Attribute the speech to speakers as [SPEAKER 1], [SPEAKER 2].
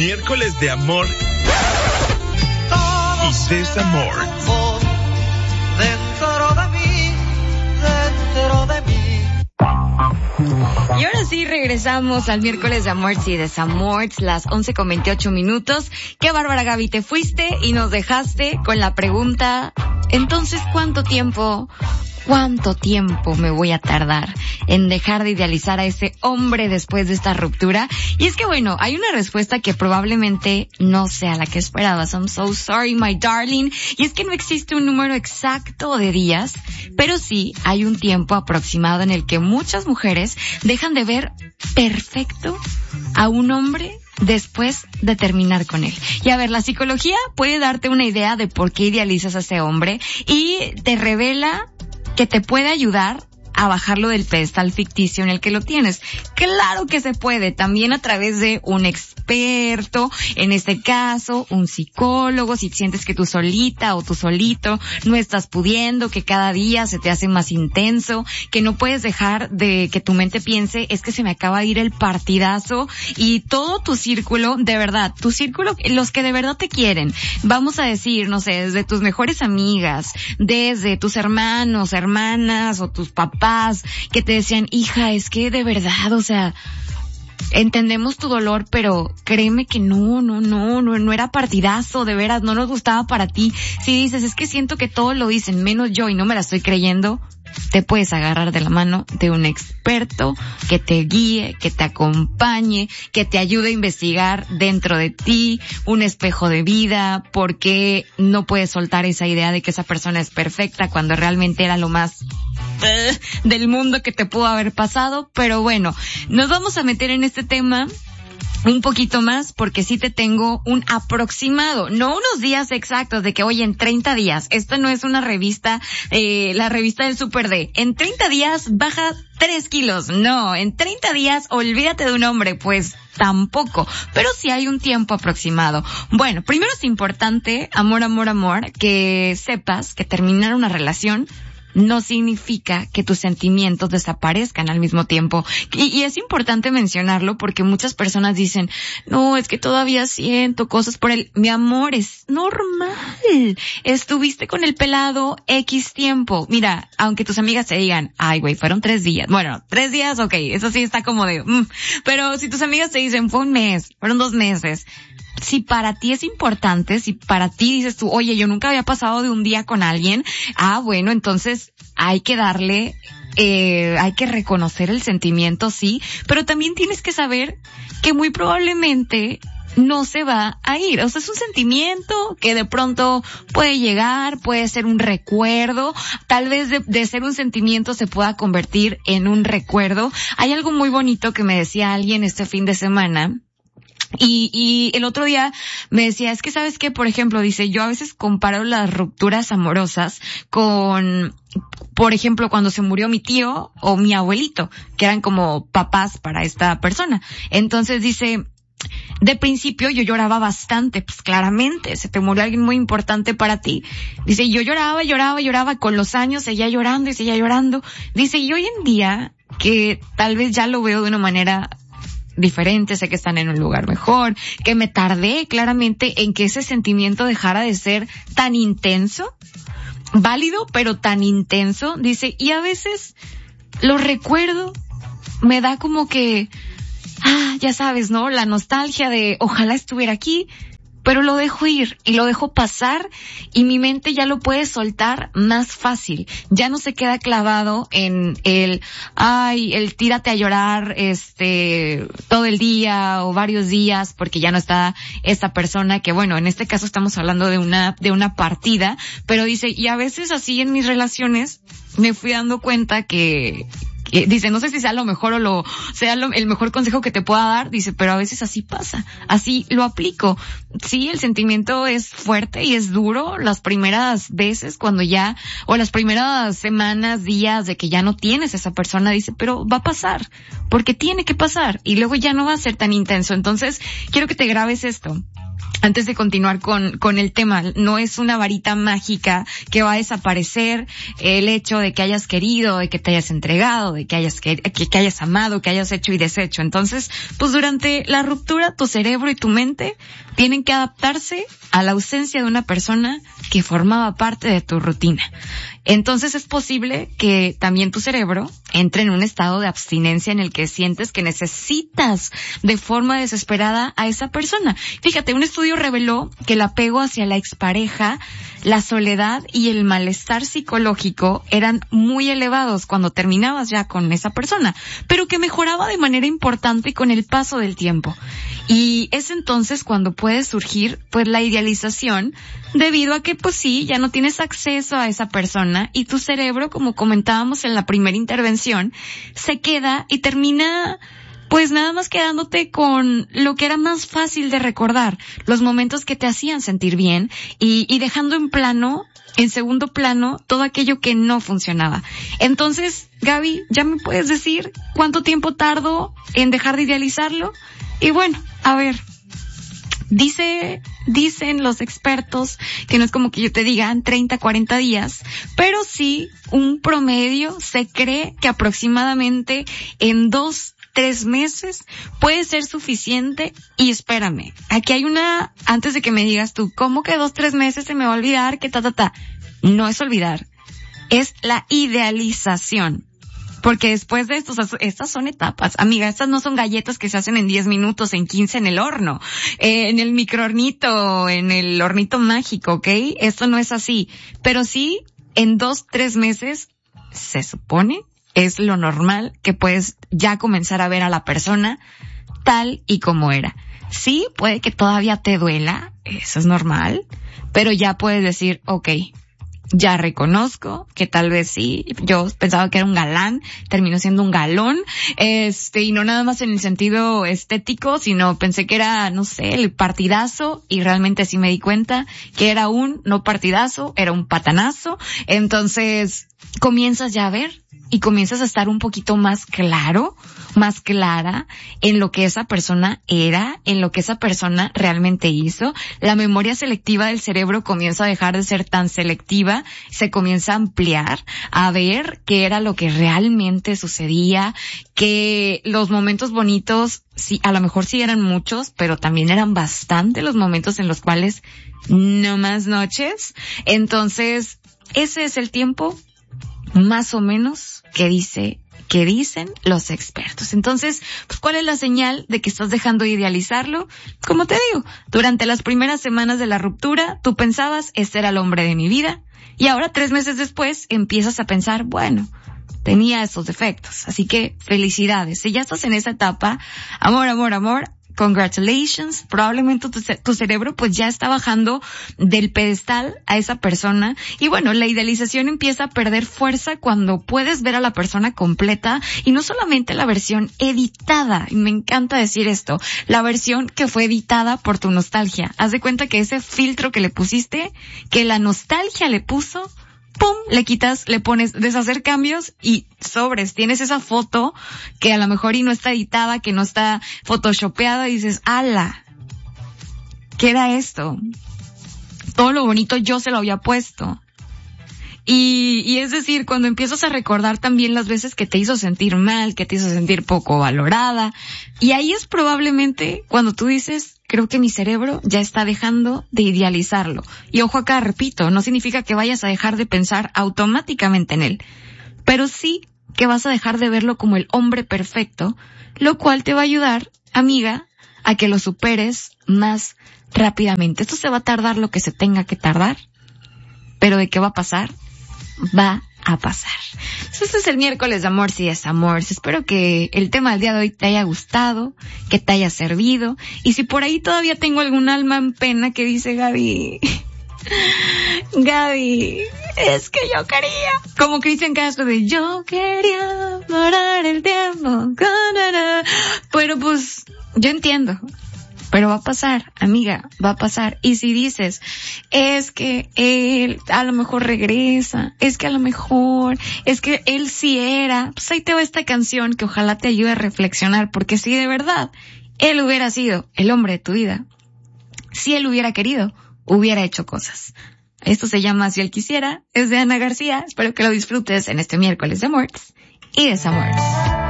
[SPEAKER 1] miércoles de amor y desamor.
[SPEAKER 2] Dentro de mí.
[SPEAKER 3] Y ahora sí regresamos al miércoles de amor y desamor, las 11:28. Qué bárbara, Gaby, te fuiste y nos dejaste con la pregunta, entonces, ¿cuánto tiempo me voy a tardar en dejar de idealizar a ese hombre después de esta ruptura? Y es que bueno, hay una respuesta que probablemente no sea la que esperabas. I'm so sorry, my darling. Y es que no existe un número exacto de días, pero sí hay un tiempo aproximado en el que muchas mujeres dejan de ver perfecto a un hombre después de terminar con él. Y a ver, la psicología puede darte una idea de por qué idealizas a ese hombre y te revela que te puede ayudar a bajarlo del pedestal ficticio en el que lo tienes. Claro que se puede, también a través de un experto, en este caso, un psicólogo, si sientes que tú solita o tú solito no estás pudiendo, que cada día se te hace más intenso, que no puedes dejar de que tu mente piense, es que se me acaba de ir el partidazo, y todo tu círculo, de verdad, tu círculo, los que de verdad te quieren, vamos a decir, no sé, desde tus mejores amigas, desde tus hermanos, hermanas o tus papás, que te decían, hija, es que de verdad, o sea, entendemos tu dolor, pero créeme que no era partidazo, de veras, no nos gustaba para ti. Si dices, es que siento que todos lo dicen, menos yo, y no me la estoy creyendo, te puedes agarrar de la mano de un experto que te guíe, que te acompañe, que te ayude a investigar dentro de ti, un espejo de vida, porque no puedes soltar esa idea de que esa persona es perfecta cuando realmente era lo más del mundo que te pudo haber pasado. Pero bueno, nos vamos a meter en este tema un poquito más, porque sí te tengo un aproximado, no unos días exactos de que, oye, en 30 días, esto no es una revista, la revista del Super D, en 30 días baja 3 kilos, no, en 30 días olvídate de un hombre, pues tampoco, pero sí hay un tiempo aproximado. Bueno, primero es importante, amor, que sepas que terminar una relación no significa que tus sentimientos desaparezcan al mismo tiempo. Y es importante mencionarlo porque muchas personas dicen, no, es que todavía siento cosas por él. Mi amor, es normal. Estuviste con el pelado X tiempo. Mira, aunque tus amigas te digan, ay, güey, fueron 3 días. Bueno, 3 días, ok, eso sí está como de, pero si tus amigas te dicen, fue un mes, fueron 2 meses. Si para ti es importante, si para ti dices tú, oye, yo nunca había pasado de un día con alguien, bueno, entonces hay que darle, hay que reconocer el sentimiento, sí, pero también tienes que saber que muy probablemente no se va a ir. O sea, es un sentimiento que de pronto puede llegar, puede ser un recuerdo, tal vez de ser un sentimiento se pueda convertir en un recuerdo. Hay algo muy bonito que me decía alguien este fin de semana, y el otro día me decía, es que sabes qué, por ejemplo, dice, yo a veces comparo las rupturas amorosas con, por ejemplo, cuando se murió mi tío o mi abuelito, que eran como papás para esta persona. Entonces dice, de principio yo lloraba bastante, pues claramente, se te murió alguien muy importante para ti. Dice, yo lloraba, con los años seguía llorando. Dice, y hoy en día, que tal vez ya lo veo de una manera diferente, sé que están en un lugar mejor, que me tardé claramente en que ese sentimiento dejara de ser tan intenso, válido, pero tan intenso, dice, y a veces lo recuerdo, me da como que, ya sabes, ¿no? La nostalgia de ojalá estuviera aquí, pero lo dejo ir y lo dejo pasar y mi mente ya lo puede soltar más fácil. Ya no se queda clavado en el tírate a llorar, todo el día o varios días porque ya no está esta persona que, bueno, en este caso estamos hablando de una partida, pero dice, y a veces así en mis relaciones me fui dando cuenta que dice, no sé si sea lo mejor o el mejor consejo que te pueda dar, dice, pero a veces así pasa, así lo aplico. Sí, el sentimiento es fuerte y es duro las primeras veces o las primeras semanas, días de que ya no tienes esa persona, dice, pero va a pasar, porque tiene que pasar y luego ya no va a ser tan intenso. Entonces, quiero que te grabes esto. antes de continuar con el tema, no es una varita mágica que va a desaparecer el hecho de que hayas querido, de que te hayas entregado, de que hayas amado, que hayas hecho y deshecho. Entonces, pues durante la ruptura, tu cerebro y tu mente tienen que adaptarse a la ausencia de una persona que formaba parte de tu rutina. Entonces es posible que también tu cerebro entre en un estado de abstinencia en el que sientes que necesitas de forma desesperada a esa persona. Fíjate, un estudio reveló que el apego hacia la expareja, la soledad y el malestar psicológico eran muy elevados cuando terminabas ya con esa persona, pero que mejoraba de manera importante con el paso del tiempo. Y es entonces cuando puede surgir pues la idealización, debido a que pues sí, ya no tienes acceso a esa persona y tu cerebro, como comentábamos en la primera intervención, se queda y termina pues nada más quedándote con lo que era más fácil de recordar, los momentos que te hacían sentir bien y dejando en segundo plano, todo aquello que no funcionaba. Entonces, Gaby, ¿ya me puedes decir cuánto tiempo tardo en dejar de idealizarlo? Y bueno, a ver, dicen los expertos que no es como que yo te diga 30, 40 días, pero sí un promedio se cree que aproximadamente en 2-3 meses puede ser suficiente. Y espérame, aquí hay antes de que me digas tú, ¿cómo que 2-3 meses se me va a olvidar que No es olvidar, es la idealización. Porque después de esto, estas son etapas, amiga, estas no son galletas que se hacen en 10 minutos, en 15 en el horno, en el microhornito, en el hornito mágico, ¿ok? Esto no es así. Pero sí, en 2-3 meses, se supone, es lo normal que puedes ya comenzar a ver a la persona tal y como era. Sí, puede que todavía te duela, eso es normal, pero ya puedes decir, okay, ya reconozco que tal vez sí, yo pensaba que era un galán, terminó siendo un galón, y no nada más en el sentido estético, sino pensé que era, no sé, el partidazo, y realmente sí me di cuenta que era no partidazo, era un patanazo. Entonces, comienzas ya a ver y comienzas a estar un poquito más claro, más clara en lo que esa persona era, en lo que esa persona realmente hizo. La memoria selectiva del cerebro comienza a dejar de ser tan selectiva, se comienza a ampliar, a ver qué era lo que realmente sucedía, que los momentos bonitos, sí, a lo mejor sí eran muchos, pero también eran bastante los momentos en los cuales no más noches. Entonces, ese es el tiempo más o menos que dicen los expertos. Entonces, pues, ¿cuál es la señal de que estás dejando de idealizarlo? Como te digo, durante las primeras semanas de la ruptura, tú pensabas, este era el hombre de mi vida, y ahora 3 meses después empiezas a pensar, bueno, tenía esos defectos. Así que, felicidades. Si ya estás en esa etapa, amor, amor, amor, congratulations, probablemente tu cerebro pues ya está bajando del pedestal a esa persona. Y bueno, la idealización empieza a perder fuerza cuando puedes ver a la persona completa y no solamente la versión editada, y me encanta decir esto, la versión que fue editada por tu nostalgia. Haz de cuenta que ese filtro que le pusiste, que la nostalgia le puso, ¡pum!, le quitas, le pones deshacer cambios y sobres. Tienes esa foto que a lo mejor y no está editada, que no está photoshopeada y dices, ¡ala! ¿Qué era esto? Todo lo bonito yo se lo había puesto. Y es decir, cuando empiezas a recordar también las veces que te hizo sentir mal, que te hizo sentir poco valorada, y ahí es probablemente cuando tú dices, creo que mi cerebro ya está dejando de idealizarlo. Y ojo acá, repito, no significa que vayas a dejar de pensar automáticamente en él, pero sí que vas a dejar de verlo como el hombre perfecto, lo cual te va a ayudar, amiga, a que lo superes más rápidamente. Esto se va a tardar lo que se tenga que tardar, pero ¿de qué va a pasar? Va a pasar. Este es el miércoles de Amor y Desamores. Espero que el tema del día de hoy te haya gustado, que te haya servido. Y si por ahí todavía tengo algún alma en pena que dice, Gaby, es que yo quería, como Cristian Castro de yo quería parar el tiempo, pero pues yo entiendo. Pero va a pasar, amiga, va a pasar. Y si dices, es que él a lo mejor regresa, es que a lo mejor, es que él sí era, pues ahí te va esta canción que ojalá te ayude a reflexionar, porque si de verdad él hubiera sido el hombre de tu vida, Si él hubiera querido, hubiera hecho cosas. Esto se llama Si él quisiera, es de Ana García. Espero que lo disfrutes en este miércoles de Amorts y Desamorts.